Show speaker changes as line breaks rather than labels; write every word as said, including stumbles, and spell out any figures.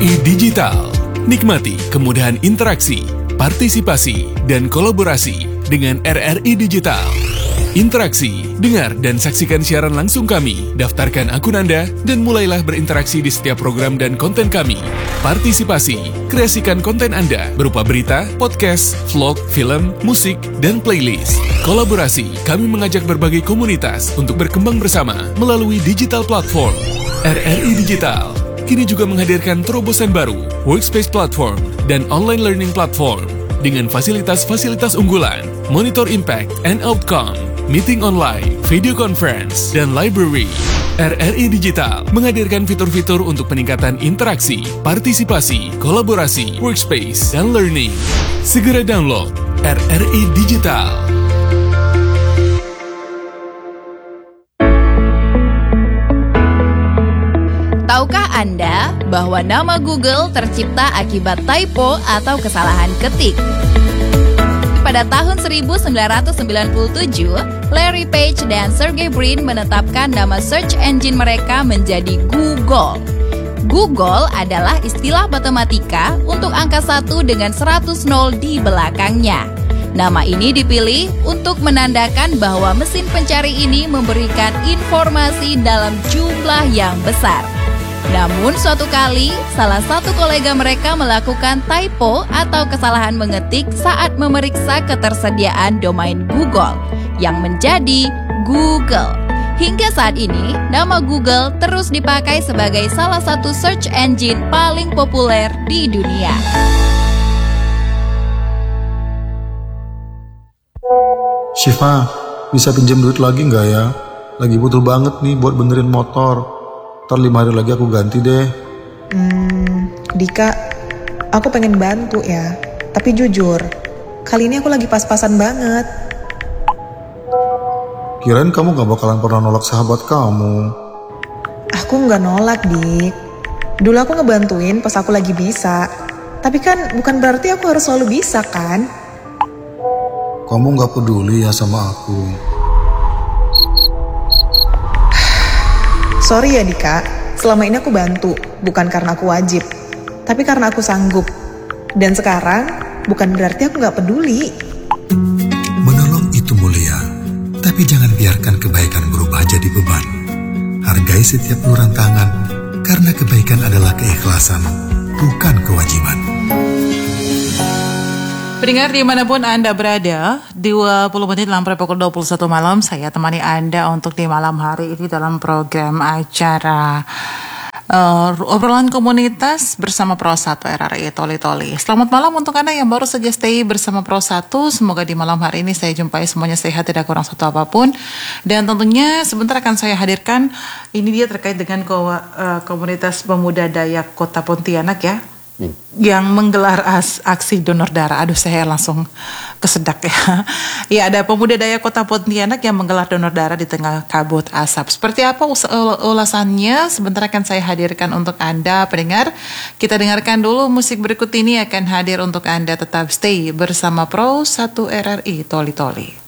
I Digital. Nikmati kemudahan interaksi, partisipasi, dan kolaborasi dengan R R I Digital. Interaksi, dengar dan saksikan siaran langsung kami, daftarkan akun Anda, dan mulailah berinteraksi di setiap program dan konten kami. Partisipasi, kreasikan konten Anda berupa berita, podcast, vlog, film, musik, dan playlist. Kolaborasi, kami mengajak berbagai komunitas untuk berkembang bersama melalui digital platform. R R I Digital kini juga menghadirkan terobosan baru, workspace platform, dan online learning platform dengan fasilitas-fasilitas unggulan, monitor impact and outcome, meeting online, video conference, dan library. R R I Digital menghadirkan fitur-fitur untuk peningkatan interaksi, partisipasi, kolaborasi, workspace, dan learning. Segera download R R I Digital.
Tahukah Anda bahwa nama Google tercipta akibat typo atau kesalahan ketik? Pada tahun seribu sembilan ratus sembilan puluh tujuh, Larry Page dan Sergey Brin menetapkan nama search engine mereka menjadi Google. Google adalah istilah matematika untuk angka satu dengan seratus nol di belakangnya. Nama ini dipilih untuk menandakan bahwa mesin pencari ini memberikan informasi dalam jumlah yang besar. Namun suatu kali, salah satu kolega mereka melakukan typo atau kesalahan mengetik saat memeriksa ketersediaan domain Google, yang menjadi Google. Hingga saat ini, nama Google terus dipakai sebagai salah satu search engine paling populer di dunia.
Syifa, bisa pinjam duit lagi nggak ya? Lagi butuh banget nih buat benerin motor. Ntar lima hari lagi aku ganti deh.
Hmm, Dika, aku pengen bantu ya. Tapi jujur, kali ini aku lagi pas-pasan banget.
Kirain kamu gak bakalan pernah nolak sahabat kamu.
Aku gak nolak, Dik. Dulu aku ngebantuin pas aku lagi bisa. Tapi kan bukan berarti aku harus selalu bisa, kan?
Kamu gak peduli ya sama aku.
Sorry ya Dika, selama ini aku bantu, bukan karena aku wajib, tapi karena aku sanggup. Dan sekarang, bukan berarti aku gak peduli.
Menolong itu mulia, tapi jangan biarkan kebaikan berubah jadi beban. Hargai setiap uluran tangan, karena kebaikan adalah keikhlasan, bukan kewajiban.
Pendengar dimanapun Anda berada, dua puluh menit sampai pukul dua puluh satu malam, saya temani Anda untuk di malam hari ini dalam program acara uh, obrolan komunitas bersama Pro satu R R I Toli Toli. Selamat malam untuk Anda yang baru saja stay bersama Pro satu. Semoga di malam hari ini saya jumpai semuanya sehat, tidak kurang satu apapun. Dan tentunya sebentar akan saya hadirkan, ini dia terkait dengan ko- uh, komunitas pemuda Dayak Kota Pontianak ya. Hmm. Yang menggelar as, aksi donor darah. Aduh, saya langsung kesedak ya. Ya, ada pemuda Dayak Kota Pontianak yang menggelar donor darah di tengah kabut asap. Seperti apa us- ulasannya? Sebentar akan saya hadirkan untuk Anda pendengar. Kita dengarkan dulu musik berikut ini akan hadir untuk Anda. Tetap stay bersama Pro satu R R I Toli Toli.